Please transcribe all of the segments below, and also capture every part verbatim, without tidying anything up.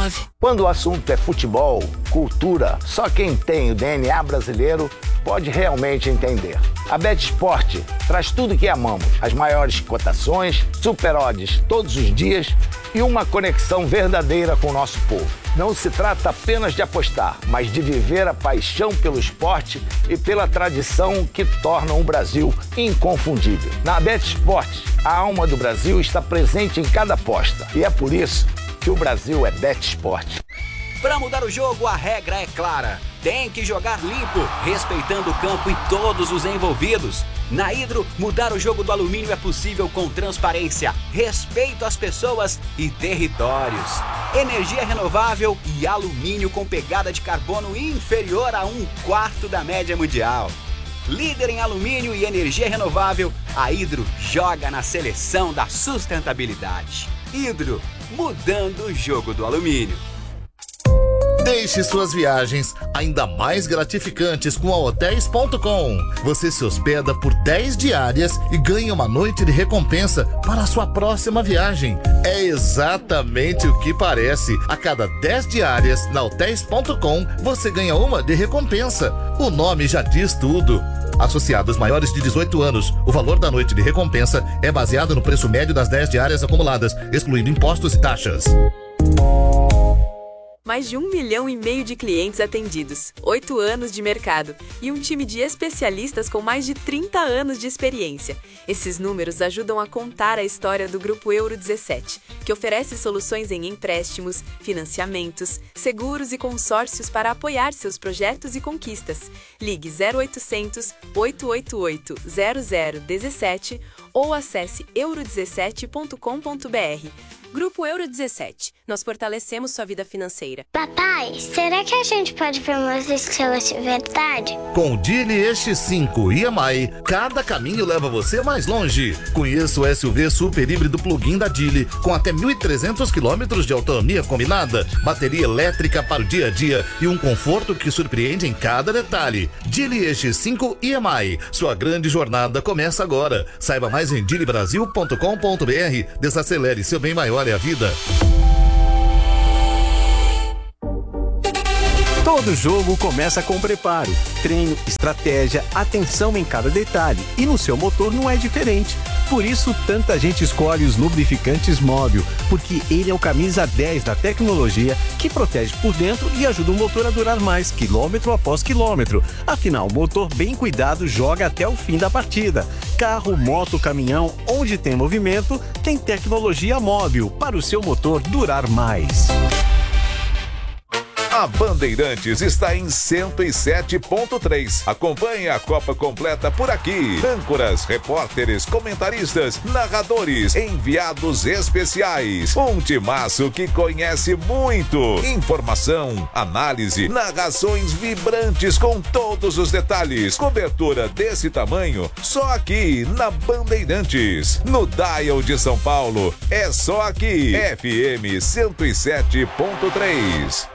nove. Quando o assunto é futebol, cultura, só quem tem o D N A brasileiro pode realmente entender. A BetSport traz tudo que amamos, as maiores cotações, super odds todos os dias e uma conexão verdadeira com o nosso povo. Não se trata apenas de apostar, mas de viver a paixão pelo esporte e pela tradição que tornam o Brasil inconfundível. Na BetSport, a alma do Brasil está presente em cada aposta e é por isso que o Brasil é BetSport. Para mudar o jogo, a regra é clara. Tem que jogar limpo, respeitando o campo e todos os envolvidos. Na Hidro, mudar o jogo do alumínio é possível com transparência, respeito às pessoas e territórios. Energia renovável e alumínio com pegada de carbono inferior a um quarto da média mundial. Líder em alumínio e energia renovável, a Hidro joga na seleção da sustentabilidade. Hidro, mudando o jogo do alumínio. Deixe suas viagens ainda mais gratificantes com a hotéis ponto com. Você se hospeda por dez diárias e ganha uma noite de recompensa para a sua próxima viagem. É exatamente o que parece. A cada dez diárias na hotéis ponto com, você ganha uma de recompensa. O nome já diz tudo. Associados maiores de dezoito anos, o valor da noite de recompensa é baseado no preço médio das dez diárias acumuladas, excluindo impostos e taxas. Mais de um milhão e meio de clientes atendidos, oito anos de mercado e um time de especialistas com mais de trinta anos de experiência. Esses números ajudam a contar a história do Grupo Euro dezessete, que oferece soluções em empréstimos, financiamentos, seguros e consórcios para apoiar seus projetos e conquistas. Ligue zero oitocentos, oito oito oito, zero zero um sete ou acesse euro dezessete ponto com ponto br. Grupo Euro dezessete. Nós fortalecemos sua vida financeira. Papai, será que a gente pode ver umas estrelas de verdade? Com o Geely E X cinco I M I, cada caminho leva você mais longe. Conheça o S U V super híbrido plug-in da Geely, com até mil e trezentos quilômetros de autonomia combinada, bateria elétrica para o dia a dia e um conforto que surpreende em cada detalhe. Geely E X cinco I M I. Sua grande jornada começa agora. Saiba mais em geely brasil ponto com ponto br. Desacelere, seu bem maior é a vida. Todo jogo começa com preparo, treino, estratégia, atenção em cada detalhe. E no seu motor não é diferente. Por isso, tanta gente escolhe os lubrificantes Móbil, porque ele é o camisa dez da tecnologia que protege por dentro e ajuda o motor a durar mais, quilômetro após quilômetro. Afinal, o motor bem cuidado joga até o fim da partida. Carro, moto, caminhão, onde tem movimento, tem tecnologia Móbil para o seu motor durar mais. A Bandeirantes está em cento e sete ponto três. Acompanhe a Copa completa por aqui. Âncoras, repórteres, comentaristas, narradores, enviados especiais. Um timaço que conhece muito. Informação, análise, narrações vibrantes com todos os detalhes. Cobertura desse tamanho só aqui na Bandeirantes. No Dial de São Paulo, é só aqui. F M cento e sete ponto três.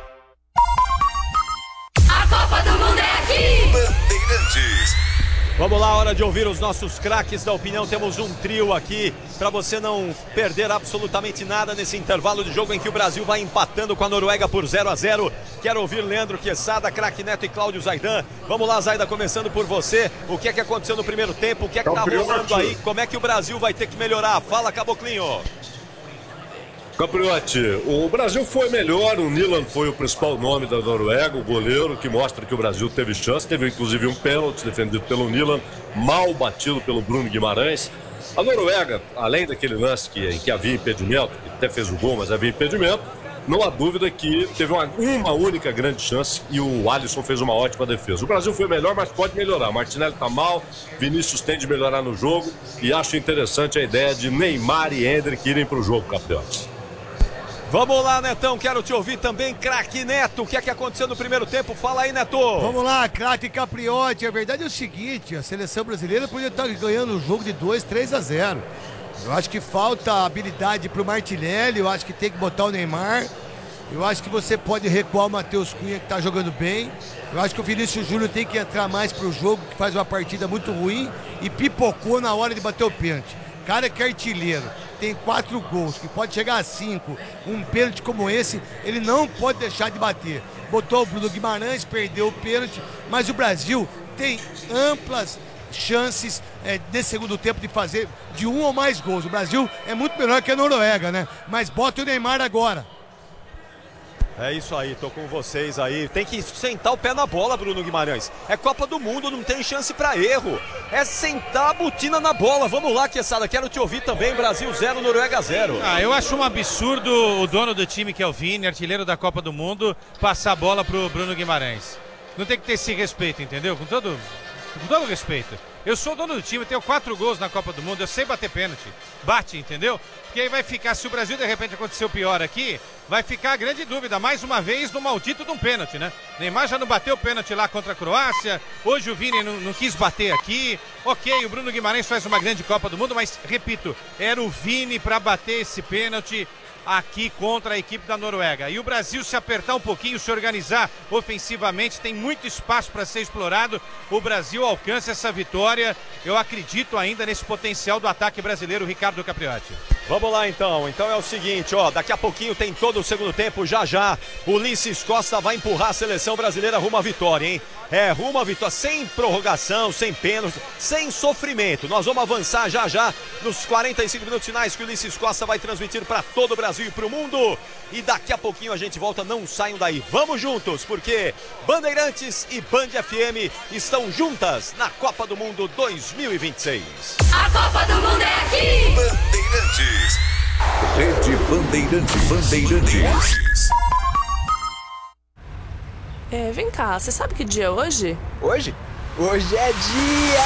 A Copa do Mundo é aqui! Bandeirantes. Vamos lá, hora de ouvir os nossos craques da opinião. Temos um trio aqui para você não perder absolutamente nada nesse intervalo de jogo em que o Brasil vai empatando com a Noruega por zero a zero. Quero ouvir Leandro Quesada, craque Neto e Cláudio Zaidan. Vamos lá, Zaidan, começando por você. O que é que aconteceu no primeiro tempo? O que é que tá rolando aí? Como é que o Brasil vai ter que melhorar? Fala, Caboclinho. Capriotti, o Brasil foi melhor, o Nilan foi o principal nome da Noruega, o goleiro, que mostra que o Brasil teve chance, teve inclusive um pênalti defendido pelo Nilan, mal batido pelo Bruno Guimarães. A Noruega, além daquele lance que, em que havia impedimento, que até fez o gol, mas havia impedimento, não há dúvida que teve uma, uma única grande chance e o Alisson fez uma ótima defesa. O Brasil foi melhor, mas pode melhorar. Martinelli está mal, Vinícius tem de melhorar no jogo e acho interessante a ideia de Neymar e Endrick irem para o jogo, Capriotti. Vamos lá, Netão, quero te ouvir também, craque Neto. O que é que aconteceu no primeiro tempo? Fala aí, Neto. Vamos lá, craque Capriotti. A verdade é o seguinte, a seleção brasileira poderia estar ganhando o jogo de dois, três a zero. Eu acho que falta habilidade pro Martinelli, eu acho que tem que botar o Neymar. Eu acho que você pode recuar o Matheus Cunha, que tá jogando bem. Eu acho que o Vinícius Júnior tem que entrar mais pro jogo, que faz uma partida muito ruim e pipocou na hora de bater o pênalti. Cara que é artilheiro. tem quatro gols, que pode chegar a cinco, um pênalti como esse, ele não pode deixar de bater. Botou o Bruno Guimarães, perdeu o pênalti, mas o Brasil tem amplas chances é, nesse segundo tempo de fazer de um ou mais gols. O Brasil é muito melhor que a Noruega, né? Mas bota o Neymar agora. É isso aí, tô com vocês aí. Tem que sentar o pé na bola, Bruno Guimarães. É Copa do Mundo, não tem chance pra erro. É sentar a botina na bola. Vamos lá, Quesada, quero te ouvir também. Brasil zero, Noruega zero. Ah, eu acho um absurdo o dono do time, que é o Vini, artilheiro da Copa do Mundo, passar a bola pro Bruno Guimarães. Não tem que ter esse respeito, entendeu? Com todo, com todo respeito. Eu sou dono do time, tenho quatro gols na Copa do Mundo, eu sei bater pênalti. Bate, entendeu? Porque aí vai ficar, se o Brasil de repente acontecer o pior aqui, vai ficar a grande dúvida, mais uma vez, no maldito de um pênalti, né? Neymar já não bateu pênalti lá contra a Croácia, hoje o Vini não, não quis bater aqui. Ok, o Bruno Guimarães faz uma grande Copa do Mundo, mas, repito, era o Vini para bater esse pênalti aqui contra a equipe da Noruega. E o Brasil, se apertar um pouquinho, se organizar ofensivamente, tem muito espaço para ser explorado. O Brasil alcança essa vitória. Eu acredito ainda nesse potencial do ataque brasileiro, Ricardo Capriotti. Vamos lá então, então é o seguinte, ó, daqui a pouquinho tem todo o segundo tempo, já já o Ulisses Costa vai empurrar a seleção brasileira rumo à vitória, hein? É, rumo à vitória, sem prorrogação, sem pênalti, sem sofrimento. Nós vamos avançar já já nos quarenta e cinco minutos finais que o Ulisses Costa vai transmitir para todo o Brasil e para o mundo. E daqui a pouquinho a gente volta, não saiam daí. Vamos juntos, porque Bandeirantes e Band F M estão juntas na Copa do Mundo dois mil e vinte e seis. A Copa do Mundo é aqui! Bandeirantes. Rede Bandeirantes. Bandeirantes. É, vem cá, você sabe que dia é hoje? Hoje? Hoje é dia